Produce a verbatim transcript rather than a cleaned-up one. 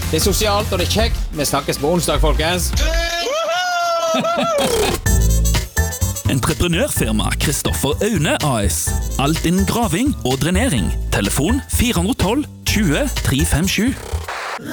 Det er sosialt og det er kjekt. Vi snakkes på onsdag, folkens. Entreprenørfirma Kristoffer Aune A S. Alt innen graving og drenering. Telefon fire ett to tjue tre fem sju.